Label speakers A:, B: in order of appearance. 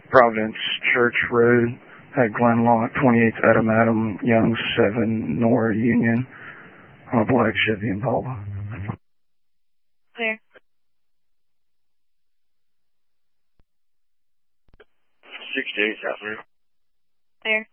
A: Providence Church Road at Glenlock, 28th Adam, Young 7, Nora Union, on a black Chevy Impala.
B: Clear.
C: 68 South Road.
B: Clear.